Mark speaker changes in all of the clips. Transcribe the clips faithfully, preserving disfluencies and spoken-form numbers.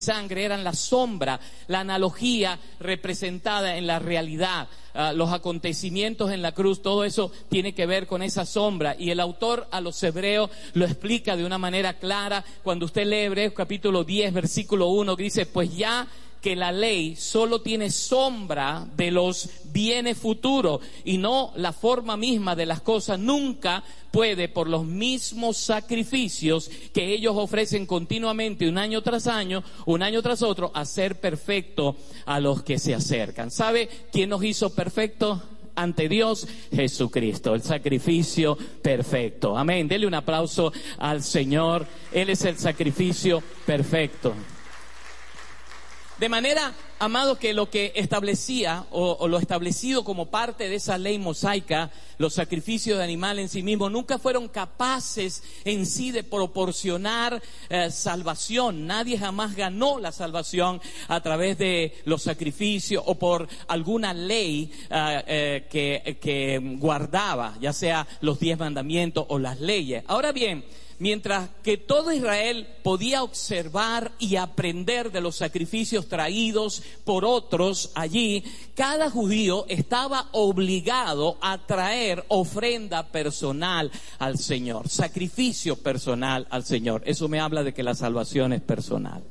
Speaker 1: sangre eran la sombra, la analogía representada en la realidad. Uh, los acontecimientos en la cruz, todo eso tiene que ver con esa sombra, y el autor a los hebreos lo explica de una manera clara cuando usted lee Hebreos capítulo diez versículo uno, que dice: pues ya que la ley solo tiene sombra de los bienes futuros y no la forma misma de las cosas, nunca puede, por los mismos sacrificios que ellos ofrecen continuamente un año tras año, un año tras otro, hacer perfecto a los que se acercan. ¿Sabe quién nos hizo perfecto ante Dios? Jesucristo, el sacrificio perfecto. Amén. Dele un aplauso al Señor. Él es el sacrificio perfecto. De manera, amado, que lo que establecía o, o lo establecido como parte de esa ley mosaica, los sacrificios de animal en sí mismos, nunca fueron capaces en sí de proporcionar eh, salvación. Nadie jamás ganó la salvación a través de los sacrificios o por alguna ley eh, eh, que, que guardaba, ya sea los diez mandamientos o las leyes. Ahora bien, mientras que todo Israel podía observar y aprender de los sacrificios traídos por otros allí, cada judío estaba obligado a traer ofrenda personal al Señor, sacrificio personal al Señor. Eso me habla de que la salvación es personal.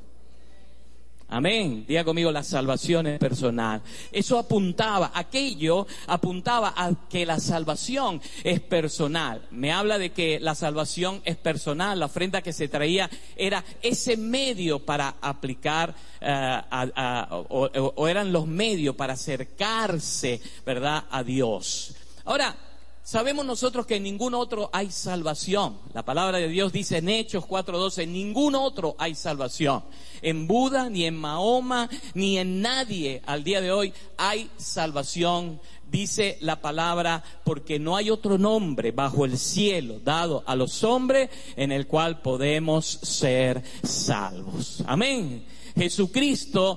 Speaker 1: Amén. Diga conmigo, la salvación es personal. Eso apuntaba, aquello apuntaba a que la salvación es personal. Me habla de que la salvación es personal. La ofrenda que se traía era ese medio para aplicar, uh, a, a, o, o eran los medios para acercarse, ¿verdad?, a Dios. Ahora, sabemos nosotros que en ningún otro hay salvación. La palabra de Dios dice en Hechos cuatro doce, en ningún otro hay salvación. En Buda, ni en Mahoma, ni en nadie al día de hoy hay salvación, dice la palabra, porque no hay otro nombre bajo el cielo dado a los hombres en el cual podemos ser salvos. Amén. Jesucristo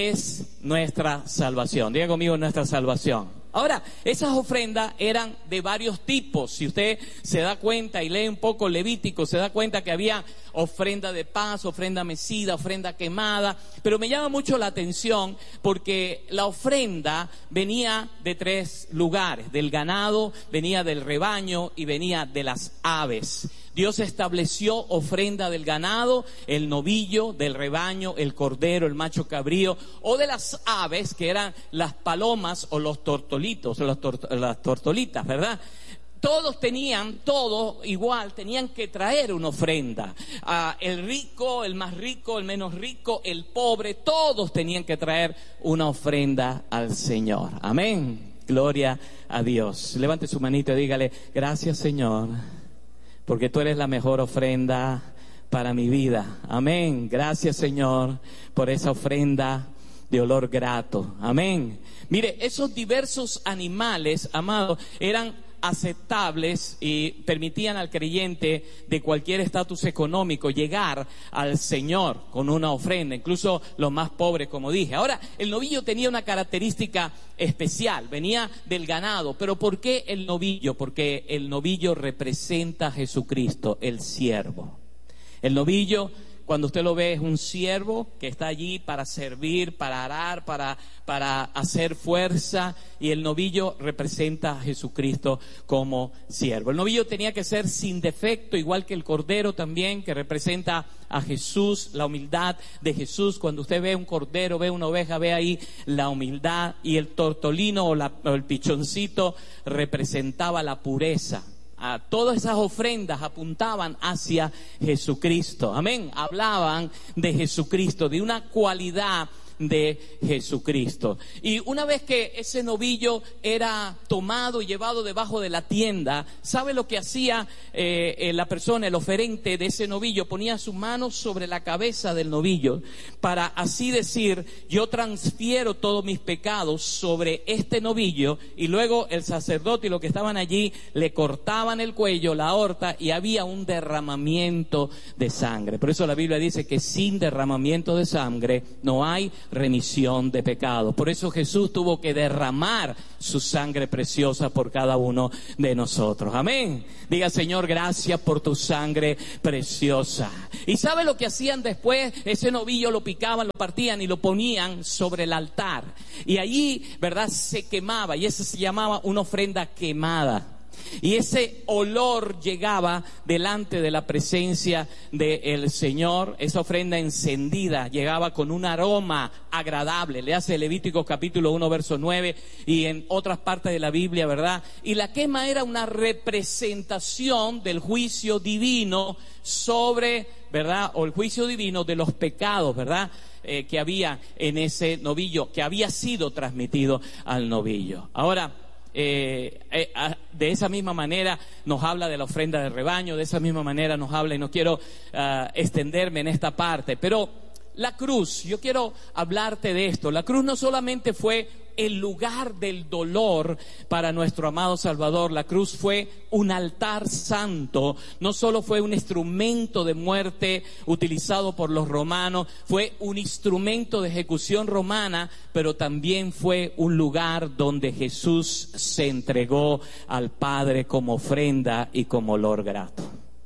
Speaker 1: es nuestra salvación. Diga conmigo, nuestra salvación. Ahora, esas ofrendas eran de varios tipos. Si usted se da cuenta y lee un poco Levítico, se da cuenta que había ofrenda de paz, ofrenda mecida, ofrenda quemada. Pero me llama mucho la atención porque la ofrenda venía de tres lugares: del ganado, venía del rebaño y venía de las aves. Dios estableció ofrenda del ganado, el novillo, del rebaño, el cordero, el macho cabrío, o de las aves, que eran las palomas o los tortolitos, o las, tor- las tortolitas, ¿verdad? Todos tenían, todos igual, tenían que traer una ofrenda. Ah, el rico, el más rico, el menos rico, el pobre, todos tenían que traer una ofrenda al Señor. Amén. Gloria a Dios. Levante su manito y dígale: gracias, Señor, porque tú eres la mejor ofrenda para mi vida. Amén. Gracias, Señor, por esa ofrenda de olor grato. Amén. Mire, esos diversos animales, amados, eran aceptables y permitían al creyente de cualquier estatus económico llegar al Señor con una ofrenda, incluso los más pobres, como dije. Ahora, el novillo tenía una característica especial, venía del ganado. ¿Pero por qué el novillo? Porque el novillo representa a Jesucristo, el siervo. El novillo, cuando usted lo ve, es un siervo que está allí para servir, para arar, para, para hacer fuerza, y el novillo representa a Jesucristo como siervo. El novillo tenía que ser sin defecto, igual que el cordero también, que representa a Jesús, la humildad de Jesús. Cuando usted ve un cordero, ve una oveja, ve ahí la humildad. Y el tortolino o, la, o el pichoncito representaba la pureza. A todas esas ofrendas apuntaban hacia Jesucristo. Amén. Hablaban de Jesucristo, de una cualidad de Jesucristo. Y una vez que ese novillo era tomado y llevado debajo de la tienda, ¿sabe lo que hacía eh, la persona, el oferente de ese novillo? Ponía su mano sobre la cabeza del novillo para así decir: yo transfiero todos mis pecados sobre este novillo. Y luego el sacerdote y los que estaban allí le cortaban el cuello, la aorta, y había un derramamiento de sangre. Por eso la Biblia dice que sin derramamiento de sangre no hay remisión de pecados. Por eso Jesús tuvo que derramar su sangre preciosa por cada uno de nosotros. Amén. Diga, Señor, gracias por tu sangre preciosa. ¿Y sabe lo que hacían después? Ese novillo lo picaban, lo partían y lo ponían sobre el altar. Y allí, ¿verdad?, se quemaba, y eso se llamaba una ofrenda quemada. Y ese olor llegaba delante de la presencia del Señor. Esa ofrenda encendida llegaba con un aroma agradable. Le hace Levíticos capítulo uno verso nueve y en otras partes de la Biblia, ¿verdad? Y la quema era una representación del juicio divino sobre, ¿verdad?, o el juicio divino de los pecados, ¿verdad?, eh, que había en ese novillo, que había sido transmitido al novillo. Ahora, Eh, eh, de esa misma manera nos habla de la ofrenda de rebaño, de esa misma manera nos habla, y no quiero uh, extenderme en esta parte, pero la cruz, yo quiero hablarte de esto. La cruz no solamente fue el lugar del dolor para nuestro amado Salvador, la cruz fue un altar santo, no solo fue un instrumento de muerte utilizado por los romanos, fue un instrumento de ejecución romana, pero también fue un lugar donde Jesús se entregó al Padre como ofrenda y como olor grato.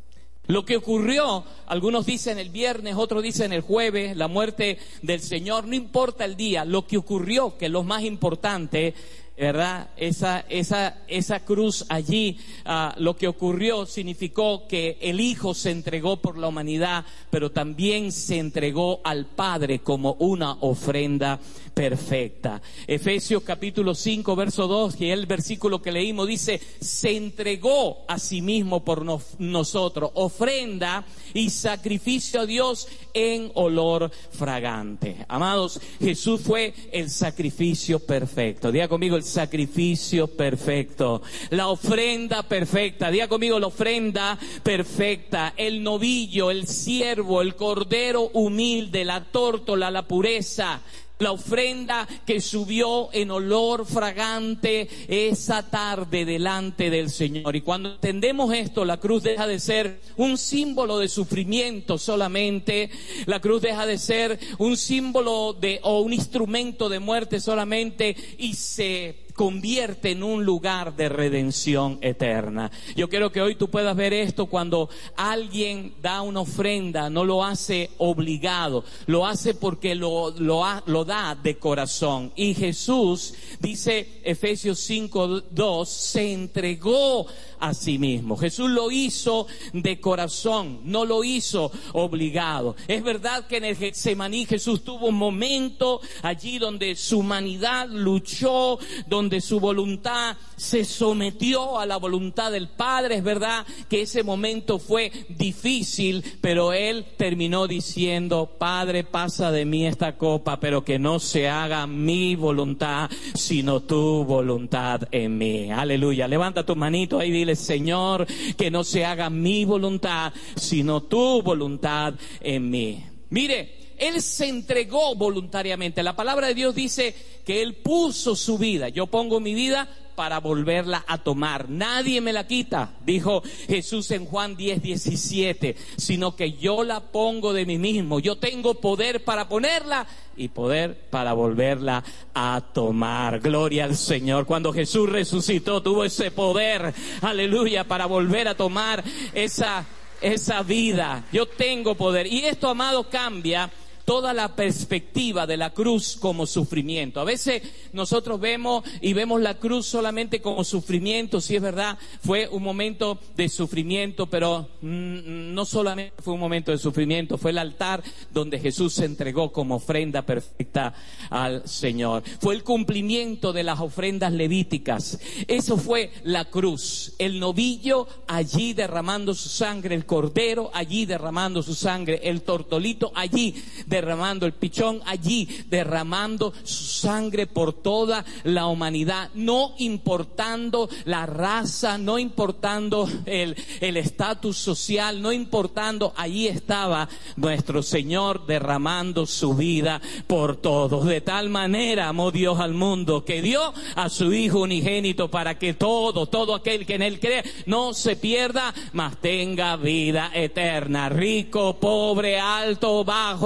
Speaker 1: Lo que ocurrió, algunos dicen el viernes, otros dicen el jueves, la muerte del Señor, no importa el día, lo que ocurrió, que es lo más importante, ¿verdad? Esa, esa, esa cruz allí, uh, lo que ocurrió significó que el Hijo se entregó por la humanidad, pero también se entregó al Padre como una ofrenda perfecta. Efesios capítulo cinco, verso dos, que es el versículo que leímos, dice, se entregó a sí mismo por no, nosotros, ofrenda y sacrificio a Dios en olor fragante. Amados, Jesús fue el sacrificio perfecto. Diga conmigo, el sacrificio perfecto, la ofrenda perfecta. Diga conmigo, la ofrenda perfecta, el novillo, el ciervo, el cordero humilde, la tórtola, la pureza. La ofrenda que subió en olor fragante esa tarde delante del Señor. Y cuando entendemos esto, la cruz deja de ser un símbolo de sufrimiento solamente. La cruz deja de ser un símbolo de o un instrumento de muerte solamente y se convierte en un lugar de redención eterna. Yo quiero que hoy tú puedas ver esto. Cuando alguien da una ofrenda, no lo hace obligado, lo hace porque lo, lo, ha, lo da de corazón. Y Jesús, dice Efesios cinco dos, se entregó a sí mismo. Jesús lo hizo de corazón, no lo hizo obligado. Es verdad que en el Getsemaní Jesús tuvo un momento allí donde su humanidad luchó, donde donde su voluntad se sometió a la voluntad del Padre. Es verdad que ese momento fue difícil, pero Él terminó diciendo, Padre, pasa de mí esta copa, pero que no se haga mi voluntad, sino tu voluntad en mí. Aleluya. Levanta tu manito ahí y dile, Señor, que no se haga mi voluntad, sino tu voluntad en mí. Mire, Él se entregó voluntariamente. La palabra de Dios dice que Él puso su vida. Yo pongo mi vida para volverla a tomar. Nadie me la quita, dijo Jesús en Juan diez diecisiete, sino que yo la pongo de mí mismo. Yo tengo poder para ponerla y poder para volverla a tomar. Gloria al Señor. Cuando Jesús resucitó, tuvo ese poder, aleluya, para volver a tomar esa, esa vida. Yo tengo poder. Y esto, amado, cambia toda la perspectiva de la cruz como sufrimiento. A veces nosotros vemos y vemos la cruz solamente como sufrimiento. Sí, es verdad, fue un momento de sufrimiento, pero mm, no solamente fue un momento de sufrimiento, fue el altar donde Jesús se entregó como ofrenda perfecta al Señor. Fue el cumplimiento de las ofrendas levíticas. Eso fue la cruz. El novillo allí derramando su sangre, el cordero allí derramando su sangre, el tortolito allí derramando derramando el pichón allí, derramando su sangre por toda la humanidad, no importando la raza, no importando el el estatus social, no importando, allí estaba nuestro Señor derramando su vida por todos. De tal manera amó Dios al mundo que dio a su Hijo unigénito para que todo, todo aquel que en Él cree no se pierda, mas tenga vida eterna. Rico, pobre, alto, bajo, gordo,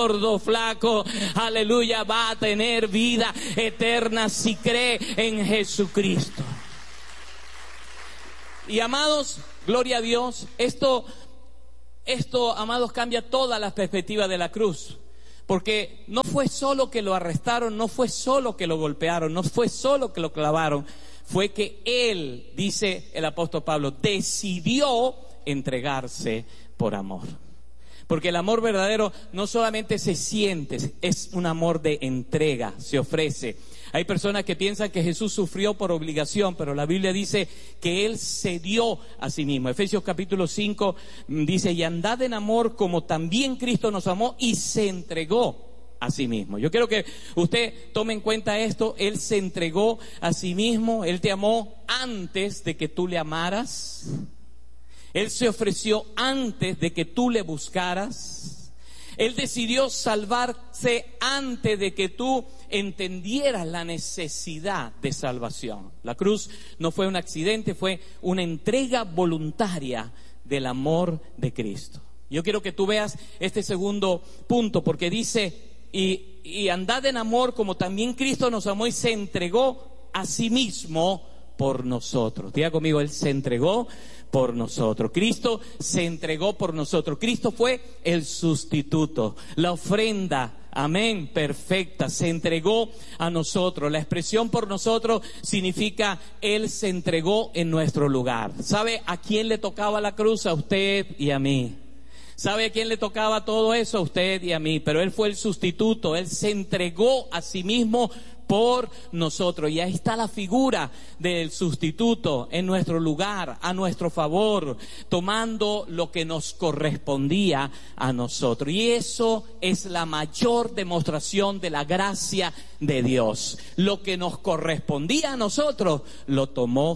Speaker 1: gordo, flaco, aleluya, va a tener vida eterna si cree en Jesucristo. Y amados, gloria a Dios, esto, esto, amados, cambia toda la perspectiva de la cruz. Porque no fue solo que lo arrestaron, no fue solo que lo golpearon, no fue solo que lo clavaron, fue que Él, dice el apóstol Pablo, decidió entregarse por amor. Porque el amor verdadero no solamente se siente, es un amor de entrega, se ofrece. Hay personas que piensan que Jesús sufrió por obligación, pero la Biblia dice que Él se dio a sí mismo. Efesios capítulo cinco dice, y andad en amor como también Cristo nos amó y se entregó a sí mismo. Yo quiero que usted tome en cuenta esto. Él se entregó a sí mismo. Él te amó antes de que tú le amaras. Él se ofreció antes de que tú le buscaras. Él decidió salvarse antes de que tú entendieras la necesidad de salvación. La cruz no fue un accidente, fue una entrega voluntaria del amor de Cristo. Yo quiero que tú veas este segundo punto, porque dice, y, y andad en amor como también Cristo nos amó y se entregó a sí mismo por nosotros. Diga conmigo, Él se entregó por nosotros. Cristo se entregó por nosotros. Cristo fue el sustituto, la ofrenda, amén, perfecta, se entregó a nosotros. La expresión por nosotros significa Él se entregó en nuestro lugar. ¿Sabe a quién le tocaba la cruz? A usted y a mí. ¿Sabe a quién le tocaba todo eso? A usted y a mí. Pero Él fue el sustituto. Él se entregó a sí mismo por nosotros. Y ahí está la figura del sustituto en nuestro lugar, a nuestro favor, tomando lo que nos correspondía a nosotros. Y eso es la mayor demostración de la gracia de Dios. Lo que nos correspondía a nosotros lo tomó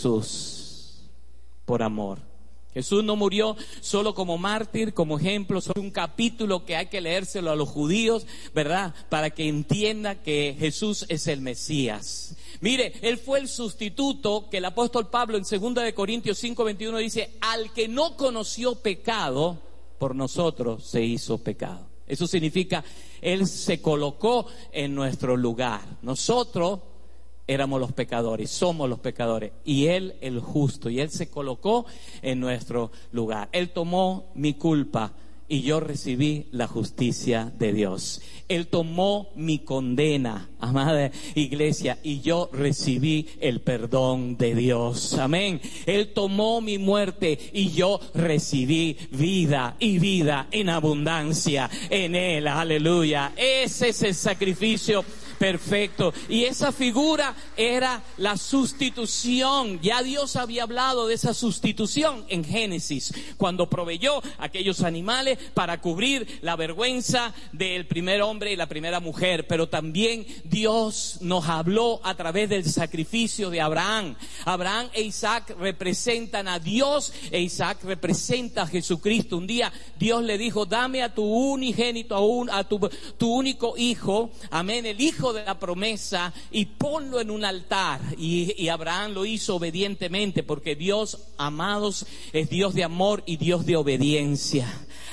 Speaker 1: Jesús por amor. Jesús no murió solo como mártir, como ejemplo, solo un capítulo que hay que leérselo a los judíos, ¿verdad? Para que entienda que Jesús es el Mesías. Mire, Él fue el sustituto que el apóstol Pablo en segunda de Corintios cinco veintiuno dice, al que no conoció pecado, por nosotros se hizo pecado. Eso significa, Él se colocó en nuestro lugar. Nosotros éramos los pecadores, somos los pecadores, y Él el justo, y Él se colocó en nuestro lugar. Él tomó mi culpa y yo recibí la justicia de Dios. Él tomó mi condena, amada iglesia, y yo recibí el perdón de Dios. Amén. Él tomó mi muerte y yo recibí vida y vida en abundancia en Él. Aleluya. Ese es el sacrificio perfecto. Y esa figura era la sustitución. Ya Dios había hablado de esa sustitución en Génesis, cuando proveyó aquellos animales para cubrir la vergüenza del primer hombre y la primera mujer. Pero también Dios nos habló a través del sacrificio de Abraham. Abraham e Isaac representan a Dios e Isaac representa a Jesucristo. Un día Dios le dijo, dame a tu unigénito, a, un, a tu, tu único hijo, amén, el hijo de la promesa, y ponlo en un altar. Y, y Abraham lo hizo obedientemente, porque Dios, amados, es Dios de amor y Dios de obediencia.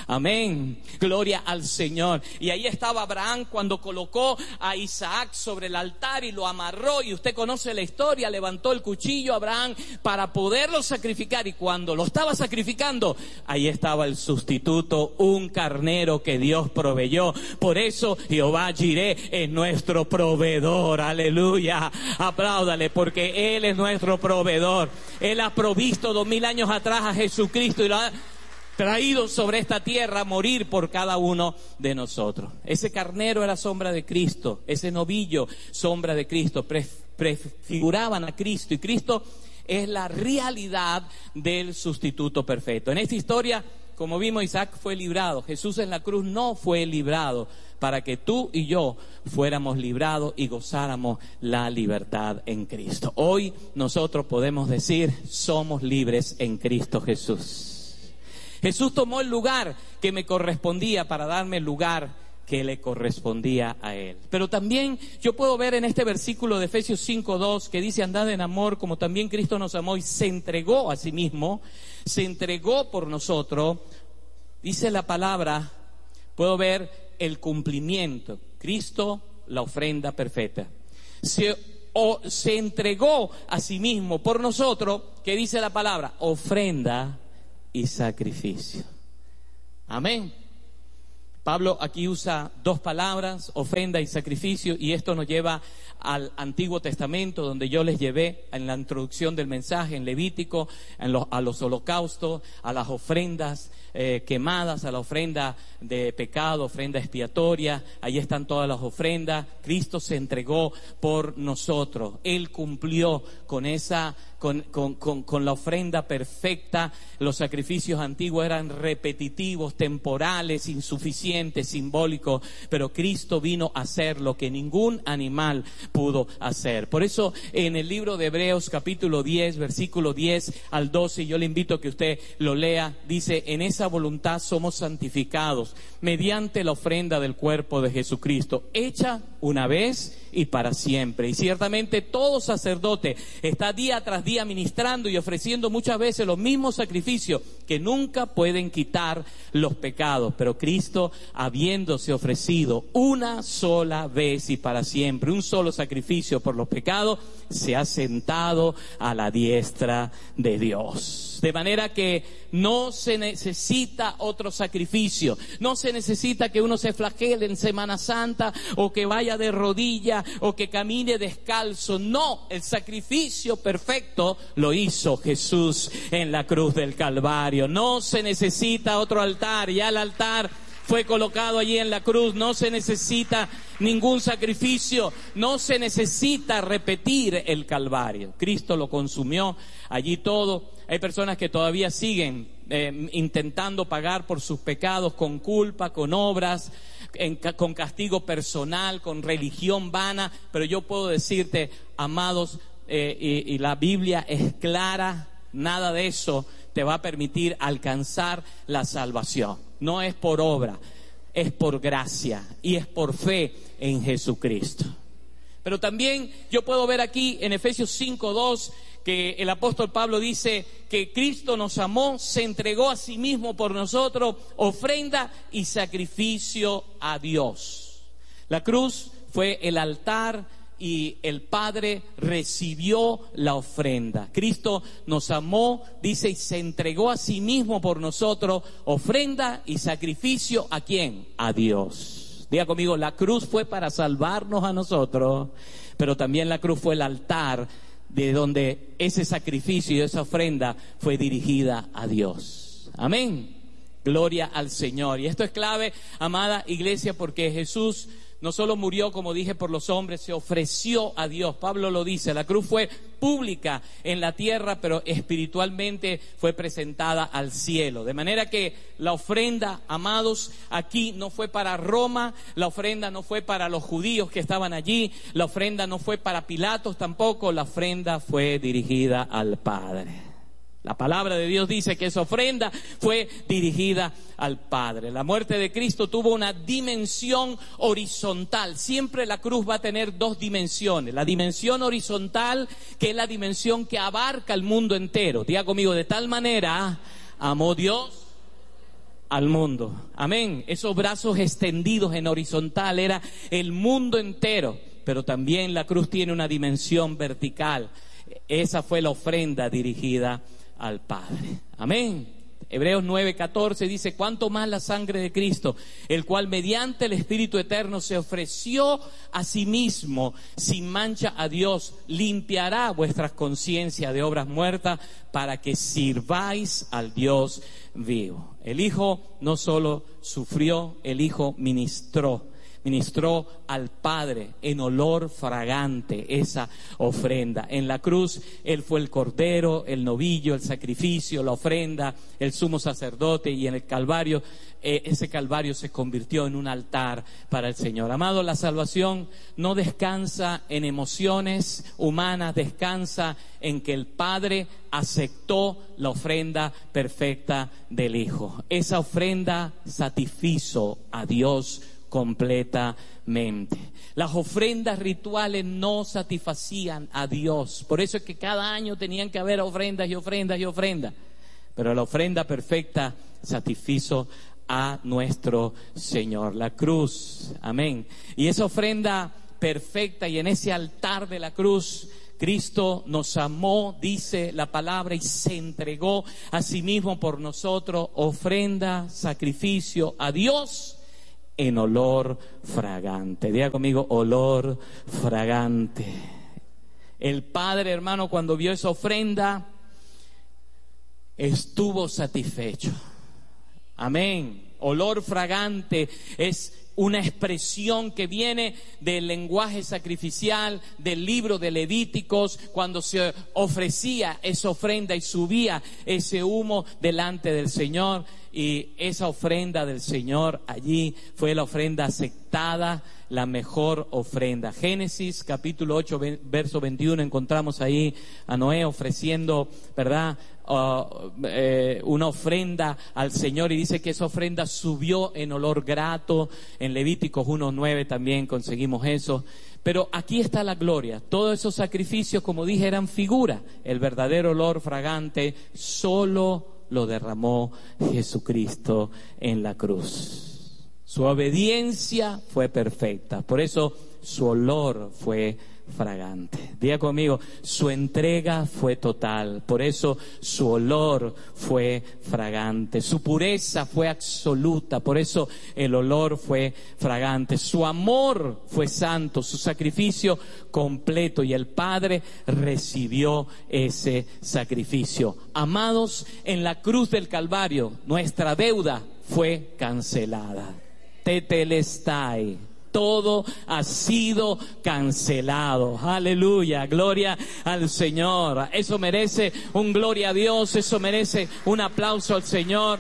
Speaker 1: Amén, gloria al Señor. Y ahí estaba Abraham cuando colocó a Isaac sobre el altar y lo amarró, y usted conoce la historia. Levantó el cuchillo Abraham para poderlo sacrificar, y cuando lo estaba sacrificando, ahí estaba el sustituto, un carnero que Dios proveyó. Por eso Jehová Jireh es nuestro proveedor. Aleluya, apláudale, porque Él es nuestro proveedor. Él ha provisto dos mil años atrás a Jesucristo y lo ha traído sobre esta tierra a morir por cada uno de nosotros. Ese carnero era sombra de Cristo, ese novillo sombra de Cristo, pre- prefiguraban a Cristo, y Cristo es la realidad del sustituto perfecto. En esta historia, como vimos, Isaac fue librado. Jesús en la cruz no fue librado para que tú y yo fuéramos librados y gozáramos la libertad en Cristo. Hoy nosotros podemos decir, somos libres en Cristo Jesús. Jesús tomó el lugar que me correspondía para darme el lugar que le correspondía a Él. Pero también yo puedo ver en este versículo de Efesios cinco dos que dice, andad en amor como también Cristo nos amó y se entregó a sí mismo, se entregó por nosotros. Dice la palabra, puedo ver el cumplimiento. Cristo, la ofrenda perfecta. Se, o, se entregó a sí mismo por nosotros, que dice la palabra, ofrenda y sacrificio. Amén. Pablo aquí usa dos palabras, ofrenda y sacrificio, y esto nos lleva al Antiguo Testamento, donde yo les llevé en la introducción del mensaje, en Levítico, en los, a los holocaustos, a las ofrendas eh, quemadas, a la ofrenda de pecado, ofrenda expiatoria. Ahí están todas las ofrendas. Cristo se entregó por nosotros. Él cumplió con esa, con, con, con, con la ofrenda perfecta. Los sacrificios antiguos eran repetitivos, temporales, insuficientes, simbólicos, pero Cristo vino a hacer lo que ningún animal pudo hacer. Por eso en el libro de Hebreos capítulo diez, versículo diez al doce, yo le invito a que usted lo lea, dice: en esa voluntad somos santificados mediante la ofrenda del cuerpo de Jesucristo, hecha una vez y para siempre. Y ciertamente todo sacerdote está día tras día ministrando y ofreciendo muchas veces los mismos sacrificios que nunca pueden quitar los pecados, pero Cristo, habiéndose ofrecido una sola vez y para siempre, un solo sacrificio por los pecados, se ha sentado a la diestra de Dios. De manera que no se necesita otro sacrificio, no se necesita que uno se flagele en Semana Santa, o que vaya de rodillas, o que camine descalzo. No, el sacrificio perfecto lo hizo Jesús en la cruz del Calvario. No se necesita otro altar, ya el altar fue colocado allí en la cruz. No se necesita ningún sacrificio, no se necesita repetir el Calvario. Cristo lo consumió allí todo. Hay personas que todavía siguen eh, intentando pagar por sus pecados con culpa, con obras, en, con castigo personal, con religión vana. Pero yo puedo decirte, amados, eh, y, y la Biblia es clara, nada de eso te va a permitir alcanzar la salvación. No es por obra, es por gracia y es por fe en Jesucristo. Pero también yo puedo ver aquí en Efesios cinco dos que el apóstol Pablo dice que Cristo nos amó, se entregó a sí mismo por nosotros, ofrenda y sacrificio a Dios. La cruz fue el altar y el Padre recibió la ofrenda. Cristo nos amó, dice, y se entregó a sí mismo por nosotros, ofrenda y sacrificio ¿a quién? A Dios. Diga conmigo, la cruz fue para salvarnos a nosotros, pero también la cruz fue el altar de donde ese sacrificio y esa ofrenda fue dirigida a Dios. Amén. Gloria al Señor. Y esto es clave, amada iglesia, porque Jesús no solo murió, como dije, por los hombres, se ofreció a Dios. Pablo lo dice, la cruz fue pública en la tierra, pero espiritualmente fue presentada al cielo. De manera que la ofrenda, amados, aquí no fue para Roma, la ofrenda no fue para los judíos que estaban allí, la ofrenda no fue para Pilatos tampoco, la ofrenda fue dirigida al Padre. La palabra de Dios dice que esa ofrenda fue dirigida al Padre. La muerte de Cristo tuvo una dimensión horizontal. Siempre la cruz va a tener dos dimensiones. La dimensión horizontal, que es la dimensión que abarca el mundo entero. Diga conmigo, de tal manera amó Dios al mundo. Amén. Esos brazos extendidos en horizontal era el mundo entero. Pero también la cruz tiene una dimensión vertical. Esa fue la ofrenda dirigida al Padre. Amén. Hebreos nueve catorce dice: cuánto más la sangre de Cristo, el cual mediante el Espíritu Eterno se ofreció a sí mismo sin mancha a Dios, limpiará vuestras conciencias de obras muertas para que sirváis al Dios vivo. El Hijo no solo sufrió, el Hijo ministró. Ministró al Padre en olor fragante esa ofrenda. En la cruz Él fue el cordero, el novillo, el sacrificio, la ofrenda, el sumo sacerdote, y en el Calvario, eh, ese Calvario se convirtió en un altar para el Señor. Amado, la salvación no descansa en emociones humanas, descansa en que el Padre aceptó la ofrenda perfecta del Hijo. Esa ofrenda satisfizo a Dios completamente. Las ofrendas rituales no satisfacían a Dios. Por eso es que cada año tenían que haber ofrendas y ofrendas y ofrendas. Pero la ofrenda perfecta satisfizo a nuestro Señor. La cruz, amén. Y esa ofrenda perfecta, y en ese altar de la cruz, Cristo nos amó, dice la palabra, y se entregó a sí mismo por nosotros, ofrenda, sacrificio a Dios en olor fragante. Diga conmigo, olor fragante. El Padre, hermano, cuando vio esa ofrenda, estuvo satisfecho. Amén. Olor fragante es una expresión que viene del lenguaje sacrificial del libro de Levíticos, cuando se ofrecía esa ofrenda y subía ese humo delante del Señor, y esa ofrenda del Señor allí fue la ofrenda aceptada, la mejor ofrenda. Génesis capítulo ocho, verso veintiuno, encontramos ahí a Noé ofreciendo, ¿verdad?, Uh, eh, una ofrenda al Señor, y dice que esa ofrenda subió en olor grato. En Levíticos uno nueve también conseguimos eso. Pero aquí está la gloria. Todos esos sacrificios, como dije, eran figura. El verdadero olor fragante solo lo derramó Jesucristo en la cruz. Su obediencia fue perfecta, por eso su olor fue fragante. Diga conmigo, su entrega fue total, por eso su olor fue fragante. Su pureza fue absoluta, por eso el olor fue fragante. Su amor fue santo, su sacrificio completo, y el Padre recibió ese sacrificio. Amados, en la cruz del Calvario nuestra deuda fue cancelada. Tetelestai. Todo ha sido cancelado. Aleluya, gloria al Señor. Eso merece un gloria a Dios, eso merece un aplauso al Señor.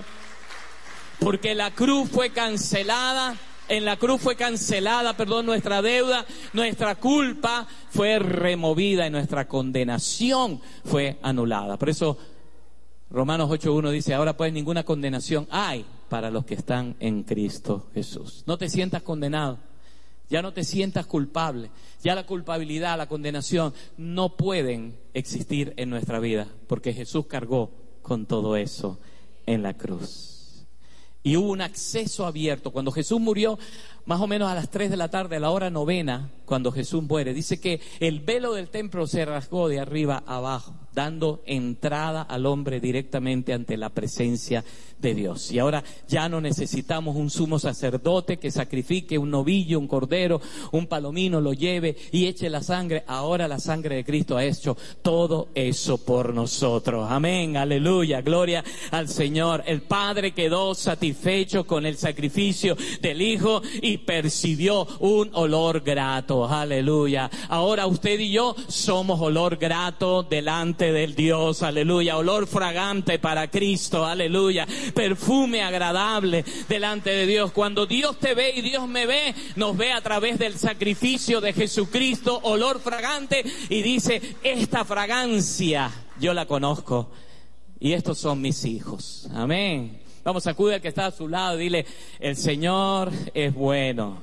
Speaker 1: Porque la cruz fue cancelada, en la cruz fue cancelada, perdón, nuestra deuda, nuestra culpa fue removida y nuestra condenación fue anulada. Por eso Romanos ocho uno dice, ahora pues ninguna condenación hay para los que están en Cristo Jesús. No te sientas condenado. Ya no te sientas culpable. Ya la culpabilidad, la condenación no pueden existir en nuestra vida, porque Jesús cargó con todo eso en la cruz. Y hubo un acceso abierto. Cuando Jesús murió, más o menos a las tres de la tarde, a la hora novena, cuando Jesús muere, dice que el velo del templo se rasgó de arriba a abajo, dando entrada al hombre directamente ante la presencia de Dios. Y ahora ya no necesitamos un sumo sacerdote que sacrifique un novillo, un cordero, un palomino, lo lleve y eche la sangre. Ahora la sangre de Cristo ha hecho todo eso por nosotros. Amén, aleluya, gloria al Señor. El Padre quedó satisfecho con el sacrificio del Hijo y percibió un olor grato. Aleluya. Ahora usted y yo somos olor grato delante del Dios. Aleluya. Olor fragante para Cristo. Aleluya. Perfume agradable delante de Dios. Cuando Dios te ve y Dios me ve, nos ve a través del sacrificio de Jesucristo, olor fragante, y dice, esta fragancia yo la conozco y estos son mis hijos. Amén. Vamos, acude al que está a su lado y dile, el Señor es bueno.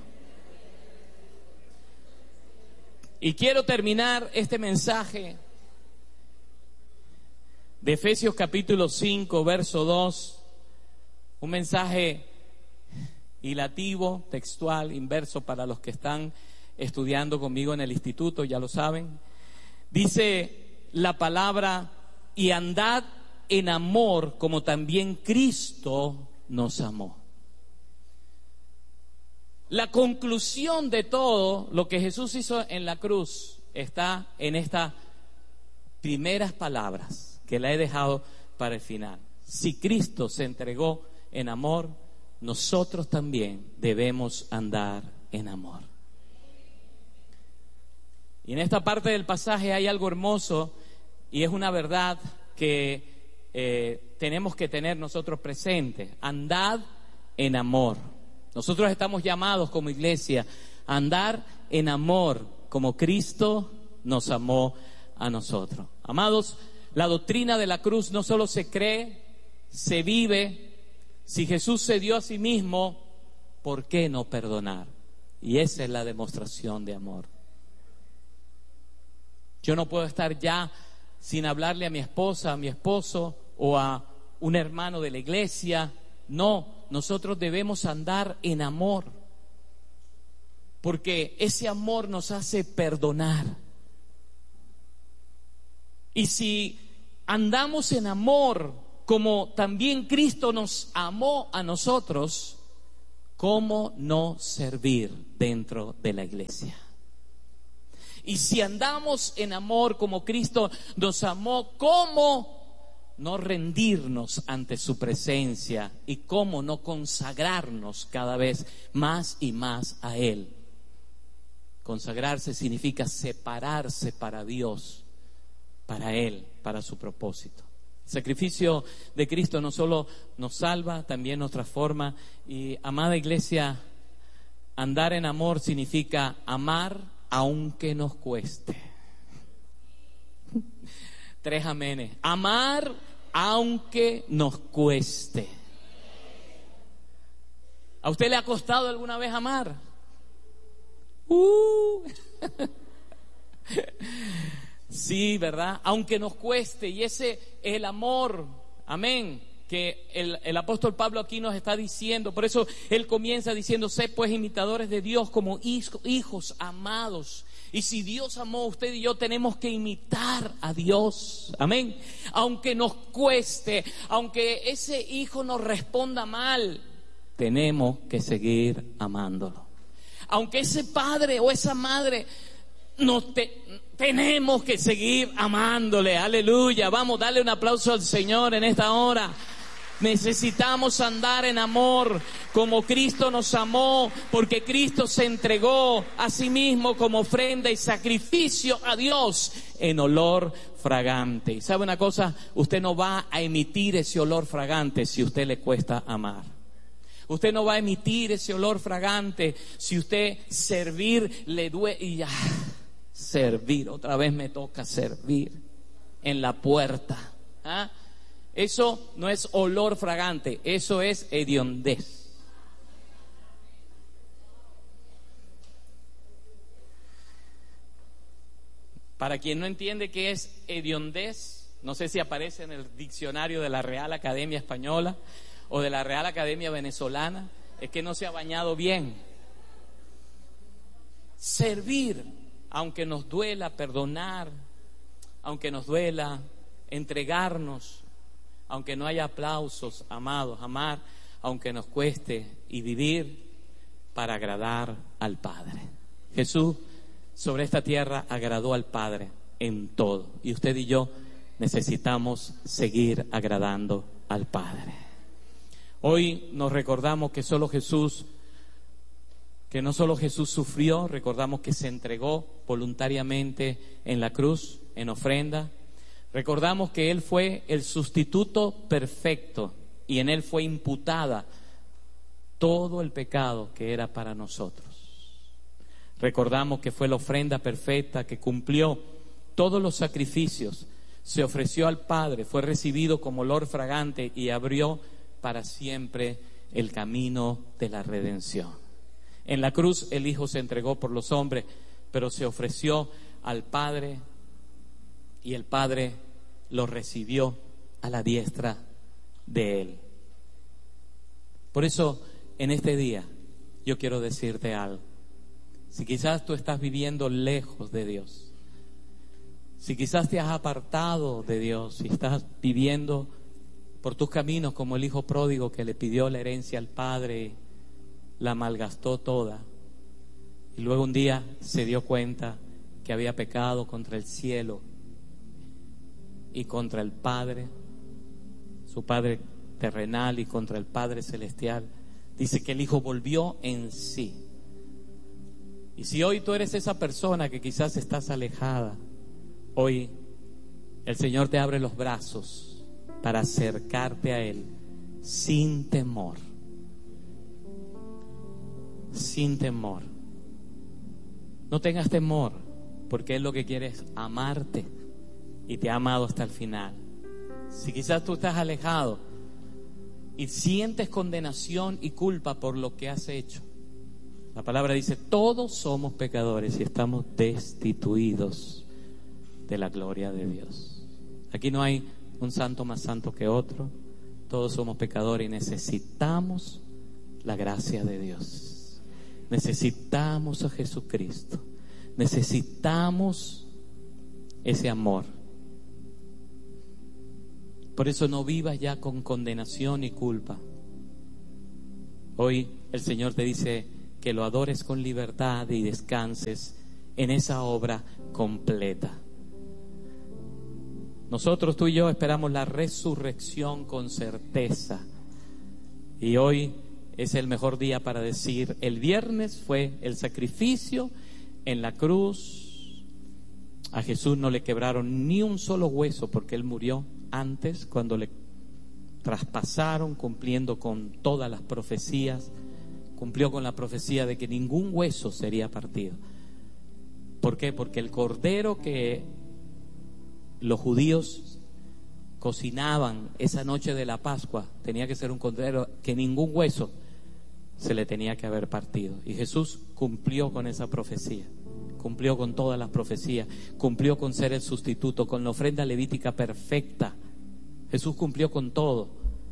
Speaker 1: Y quiero terminar este mensaje de Efesios capítulo cinco, verso dos, un mensaje hilativo, textual, inverso para los que están estudiando conmigo en el instituto, ya lo saben. Dice la palabra, y andad en amor como también Cristo nos amó. La conclusión de todo lo que Jesús hizo en la cruz está en estas primeras palabras que la he dejado para el final. Si Cristo se entregó en amor, nosotros también debemos andar en amor. Y en esta parte del pasaje hay algo hermoso, y es una verdad que eh, tenemos que tener nosotros presentes. Andad en amor. Nosotros estamos llamados como iglesia a andar en amor como Cristo nos amó a nosotros. Amados, la doctrina de la cruz no solo se cree, se vive. Si Jesús se dio a sí mismo, ¿por qué no perdonar? Y esa es la demostración de amor. Yo no puedo estar ya sin hablarle a mi esposa, a mi esposo o a un hermano de la iglesia. No, nosotros debemos andar en amor, porque ese amor nos hace perdonar. Y si andamos en amor, como también Cristo nos amó a nosotros, ¿cómo no servir dentro de la iglesia? Y si andamos en amor como Cristo nos amó, ¿cómo no rendirnos ante su presencia? Y cómo no consagrarnos cada vez más y más a Él. Consagrarse significa separarse para Dios, para Él, para su propósito. El sacrificio de Cristo no solo nos salva, también nos transforma. Y, amada iglesia, andar en amor significa amar aunque nos cueste. Tres amenes. Amar aunque nos cueste. ¿A usted le ha costado alguna vez amar? Uh. Sí, ¿verdad? Aunque nos cueste. Y ese es el amor, amén, que el, el apóstol Pablo aquí nos está diciendo. Por eso él comienza diciendo: sed pues imitadores de Dios como hijos amados. Y si Dios amó a usted y yo, tenemos que imitar a Dios, amén. Aunque nos cueste, aunque ese hijo nos responda mal, tenemos que seguir amándolo. Aunque ese padre o esa madre nos te, tenemos que seguir amándole. Aleluya. Vamos, dale un aplauso al Señor en esta hora. Necesitamos andar en amor como Cristo nos amó, porque Cristo se entregó a sí mismo como ofrenda y sacrificio a Dios en olor fragante. Y sabe una cosa, usted no va a emitir ese olor fragante si usted le cuesta amar. Usted no va a emitir ese olor fragante si usted servir le duele. Y ya, servir, otra vez me toca servir en la puerta. ¿Ah? Eso no es olor fragante, eso es hediondez. Para quien no entiende qué es hediondez, no sé si aparece en el diccionario de la Real Academia Española o de la Real Academia Venezolana, es que no se ha bañado bien. Servir, aunque nos duela, perdonar, aunque nos duela, entregarnos, aunque no haya aplausos, amados, amar, aunque nos cueste, y vivir para agradar al Padre. Jesús sobre esta tierra agradó al Padre en todo, y usted y yo necesitamos seguir agradando al Padre. Hoy nos recordamos que solo Jesús, que no solo Jesús sufrió, recordamos que se entregó voluntariamente en la cruz, en ofrenda. Recordamos que Él fue el sustituto perfecto y en Él fue imputada todo el pecado que era para nosotros. Recordamos que fue la ofrenda perfecta que cumplió todos los sacrificios, se ofreció al Padre, fue recibido como olor fragante y abrió para siempre el camino de la redención. En la cruz el Hijo se entregó por los hombres, pero se ofreció al Padre y el Padre lo recibió a la diestra de Él. Por eso, en este día, yo quiero decirte algo. Si quizás tú estás viviendo lejos de Dios, si quizás te has apartado de Dios, si estás viviendo por tus caminos como el hijo pródigo que le pidió la herencia al padre y la malgastó toda, y luego un día se dio cuenta que había pecado contra el cielo y contra el Padre, su Padre terrenal, y contra el Padre celestial. Dice que el Hijo volvió en sí. Y si hoy tú eres esa persona que quizás estás alejada, hoy el Señor te abre los brazos para acercarte a Él sin temor. Sin temor. No tengas temor, porque Él lo que quiere es amarte y te ha amado hasta el final. Si quizás tú estás alejado y sientes condenación y culpa por lo que has hecho, la palabra dice: todos somos pecadores y estamos destituidos de la gloria de Dios. Aquí no hay un santo más santo que otro, Todos somos pecadores y necesitamos la gracia de Dios. Necesitamos a Jesucristo. Necesitamos ese amor. Por eso no vivas ya con condenación y culpa. Hoy el Señor te dice que lo adores con libertad y descanses en esa obra completa. Nosotros, tú y yo, esperamos la resurrección con certeza. Y hoy es el mejor día para decir, el viernes fue el sacrificio en la cruz. A Jesús no le quebraron ni un solo hueso porque Él murió antes, cuando le traspasaron, cumpliendo con todas las profecías. Cumplió con la profecía de que ningún hueso sería partido. ¿Por qué? Porque el cordero que los judíos cocinaban esa noche de la Pascua tenía que ser un cordero que ningún hueso se le tenía que haber partido. Y Jesús cumplió con esa profecía, cumplió con todas las profecías, cumplió con ser el sustituto, con la ofrenda levítica perfecta. Jesús cumplió con todo.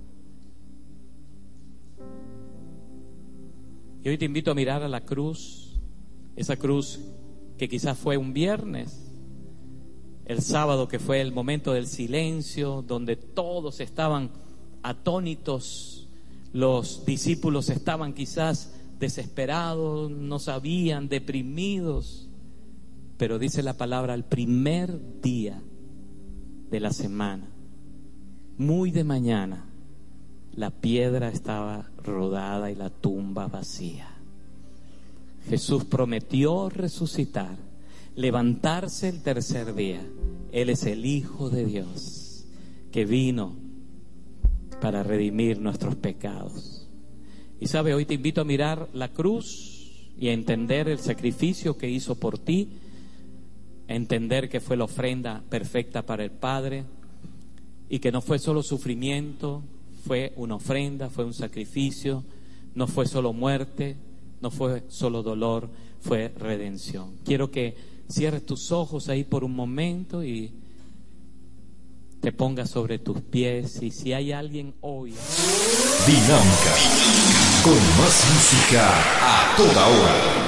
Speaker 1: Y hoy te invito a mirar a la cruz, esa cruz que quizás fue un viernes, el sábado que fue el momento del silencio, donde todos estaban atónitos, los discípulos estaban quizás desesperados, no sabían, deprimidos, pero dice la palabra, el primer día de la semana, muy de mañana, la piedra estaba rodada y la tumba vacía. Jesús prometió resucitar, levantarse el tercer día. Él es el Hijo de Dios que vino para redimir nuestros pecados. Y sabe, hoy te invito a mirar la cruz y a entender el sacrificio que hizo por ti, a entender que fue la ofrenda perfecta para el Padre y que no fue solo sufrimiento, fue una ofrenda, fue un sacrificio, no fue solo muerte, no fue solo dolor, fue redención. Quiero que cierres tus ojos ahí por un momento y te pongas sobre tus pies. Y si hay alguien hoy...
Speaker 2: Dinámica, con más música a toda hora.